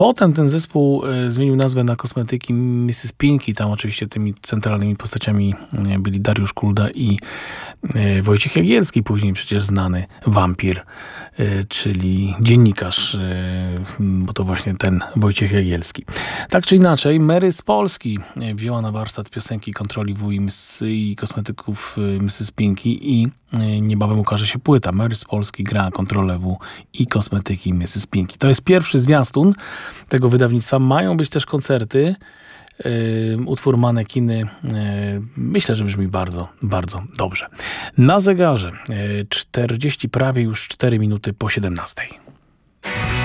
Potem ten zespół zmienił nazwę na kosmetyki Mrs. Pinky. Tam oczywiście tymi centralnymi postaciami byli Dariusz Kulda i Wojciech Jagielski, później przecież znany wampir, czyli dziennikarz, bo to właśnie ten Wojciech Jagielski. Tak czy inaczej, Mary z Polski wzięła na warsztat piosenki Kontroli W i kosmetyków Mrs. Pinky i niebawem ukaże się płyta. Mary z Polski gra Kontrolę W i kosmetyki Mrs. Pinky. To jest pierwszy zwiastun tego wydawnictwa. Mają być też koncerty. Utwór Manekiny myślę, że brzmi bardzo, bardzo dobrze. Na zegarze 40, prawie już 4 minuty po 17.